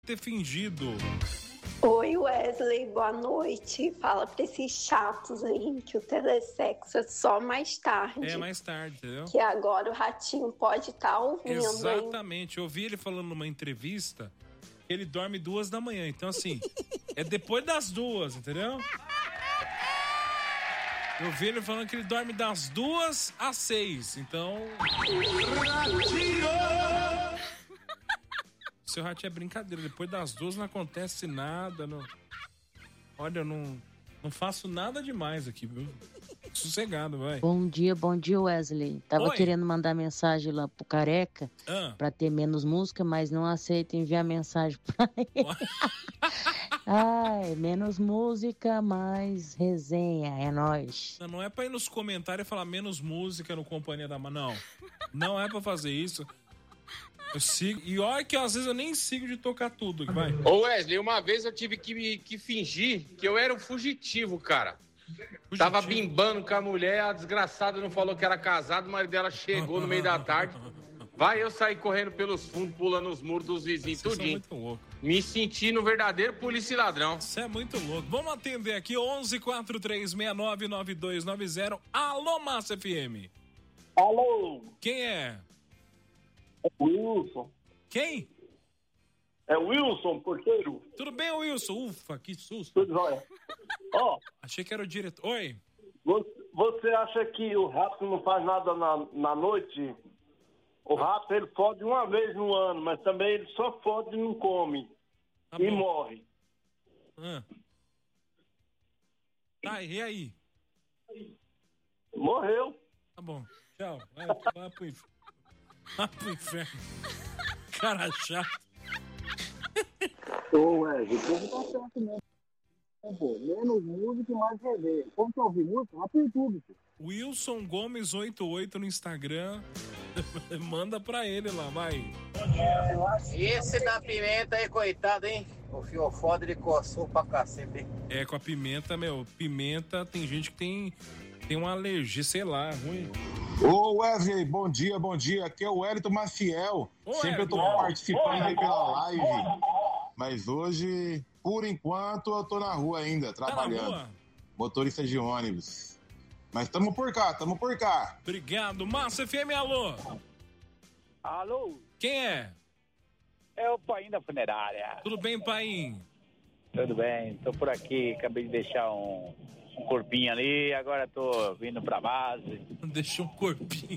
ter fingido. Oi, Wesley, boa noite. Fala pra esses chatos aí que o telesexo é só mais tarde. É, mais tarde, entendeu? Que agora o Ratinho pode estar ouvindo, Exatamente. Eu ouvi ele falando numa entrevista que ele dorme 2 da manhã. Então, assim, é depois das 2, entendeu? Eu vi ele falando que ele dorme das 2 às 6. Então... Seu Ratinho é brincadeira. Depois das 2 não acontece nada. Não... Olha, eu não faço nada demais aqui, viu? Sossegado, vai. Bom dia, Wesley. Tava querendo mandar mensagem lá pro Careca pra ter menos música, mas não aceita enviar mensagem pra ele. Ai, menos música, mais resenha, é nóis. Não é pra ir nos comentários e falar menos música no Companhia da Mãe, não. Não é pra fazer isso. Eu sigo, e olha que às vezes eu nem sigo de tocar tudo, vai. Ô Wesley, uma vez eu tive que fingir que eu era um fugitivo, cara. Fugitivo? Tava bimbando com a mulher, a desgraçada não falou que era casado, o marido dela chegou no meio da tarde. Vai eu sair correndo pelos fundos, pulando os muros dos vizinhos, tudinho. Muito louco. Me senti no verdadeiro polícia e ladrão. Você é muito louco. Vamos atender aqui, 11-4369-9290. Alô, Massa FM. Alô. Quem é? É o Wilson. Quem? É o Wilson, porteiro. Tudo bem, Wilson? Ufa, que susto. Tudo jóia. Ó. Achei que era o diretor. Oi. Você acha que o rato não faz nada na noite? O rato, ele fode uma vez no ano, mas também ele só fode e não come. E morre. Tá, e aí? Morreu. Tá bom. Tchau. Vai pro inferno. Vai pro inferno. Cara chato. Ô, Wesley, o povo tá certo mesmo. Menos música e mais rever. Como que ouvir música? Rápido em tudo. Wilson Gomes 88 no Instagram. Manda pra ele lá, vai. Esse da pimenta aí, coitado, hein? O fiofó ele coçou pra cacete, hein? É, com a pimenta, pimenta, tem gente que tem uma alergia, sei lá, ruim. Ô Wesley, bom dia. Aqui é o Wellington Maciel. Sempre eu tô participando aí pela live. Mas hoje, por enquanto, eu tô na rua ainda, trabalhando. Na rua? Motorista de ônibus. Mas tamo por cá. Obrigado. Massa FM, alô. Alô. Quem é? É o Paim da funerária. Tudo bem, Paim? Tudo bem, tô por aqui, acabei de deixar um corpinho ali, agora tô vindo pra base. Deixou um corpinho.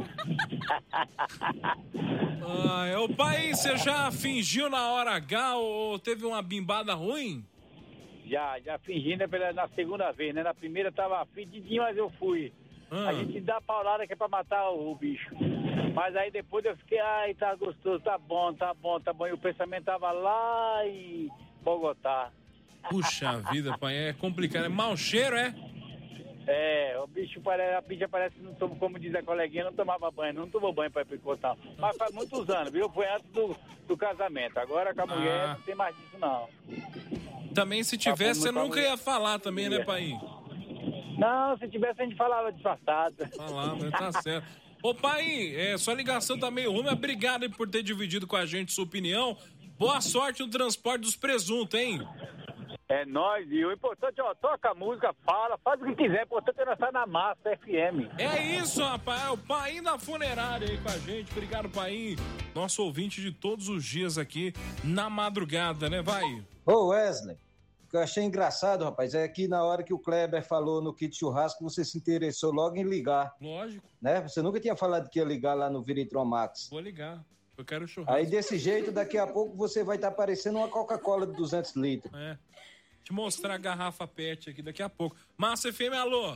Ô Paim, você já fingiu na hora H ou teve uma bimbada ruim? Já fingi na segunda vez, né? Na primeira tava fedidinho, mas eu fui. A gente dá paulada que é pra matar o bicho. Mas aí depois eu fiquei, tá gostoso, tá bom. E o pensamento tava lá em Bogotá. Puxa vida, pai, é complicado. É mau cheiro, é? É, a bicha parece que não toma, como diz a coleguinha, não tomava banho, não tomou banho pra ir picotar. Mas faz muitos anos, viu? Foi antes do casamento. Agora com a mulher não tem mais disso, não. Também se tivesse, você nunca ia falar também, né, pai? Não, se tivesse a gente falava disfarçado. Falava, tá certo. Ô, pai, sua ligação tá meio ruim, mas obrigado aí por ter dividido com a gente sua opinião. Boa sorte no transporte dos presuntos, hein? É nóis, e o importante, toca a música, faz o que quiser, o importante é nós estar na Massa FM. É isso, rapaz, é o Paim da funerária aí com a gente. Obrigado, Paim, nosso ouvinte de todos os dias aqui na madrugada, né, vai? Ô, Wesley, o que eu achei engraçado, rapaz, é que na hora que o Kleber falou no kit churrasco, você se interessou logo em ligar. Lógico. Né? Você nunca tinha falado que ia ligar lá no Viritron Max. Vou ligar, eu quero churrasco. Aí desse jeito, daqui a pouco você vai estar parecendo uma Coca-Cola de 200 litros. É. Te mostrar a garrafa PET aqui daqui a pouco. Massa FM, alô?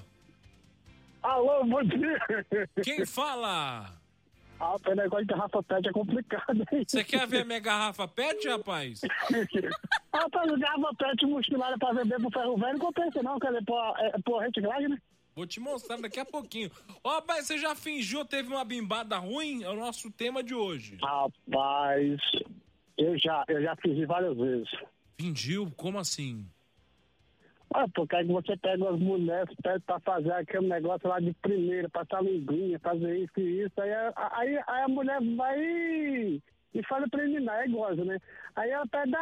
Alô, bom dia. Quem fala? O negócio de garrafa PET é complicado, hein? Você quer ver a minha garrafa PET, rapaz? Rapaz, garrafa PET muscular pra vender pro ferro velho, não compensa não, quer dizer, por reciclagem, né? Vou te mostrar daqui a pouquinho. Ó, rapaz, você já fingiu, teve uma bimbada ruim? É o nosso tema de hoje. Rapaz, eu já fingi várias vezes. Fingiu? Como assim? Porque aí você pega as mulheres, pede pra fazer aquele negócio lá de primeira, passar linguinha, fazer isso e isso, aí a mulher vai e faz a preliminar, aí goza, né? Aí ela pede